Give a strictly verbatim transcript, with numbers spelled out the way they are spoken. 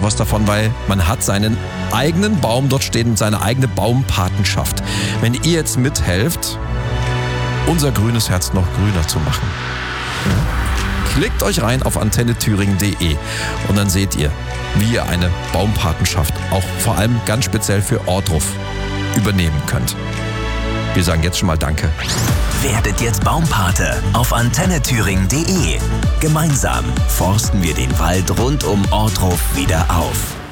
was davon, weil man hat seinen eigenen Baum dort stehen und seine eigene Baumpatenschaft. Wenn ihr jetzt mithelft, unser grünes Herz noch grüner zu machen, klickt euch rein auf antenne thüringen punkt de und dann seht ihr, wie ihr eine Baumpatenschaft auch vor allem ganz speziell für Ohrdruf übernehmen könnt. Wir sagen jetzt schon mal Danke. Werdet jetzt Baumpate auf antenne thüringen punkt de. Gemeinsam forsten wir den Wald rund um Ohrdruf wieder auf.